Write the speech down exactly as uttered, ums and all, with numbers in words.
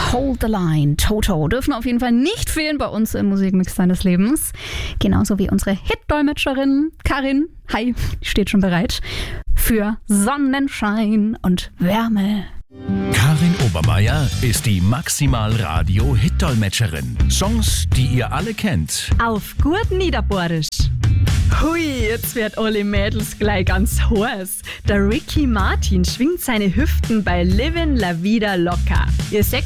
Hold the Line, Toto, dürfen auf jeden Fall nicht fehlen bei uns im Musikmix deines Lebens. Genauso wie unsere Hit-Dolmetscherin Karin, hi, die steht schon bereit für Sonnenschein und Wärme. Karin Obermeier ist die Maximal-Radio-Hit-Dolmetscherin. Songs, die ihr alle kennt. Auf gut Niederbohrisch. Hui, jetzt wird alle Mädels gleich ganz heiß. Der Ricky Martin schwingt seine Hüften bei Livin' La Vida Loca. Ihr seht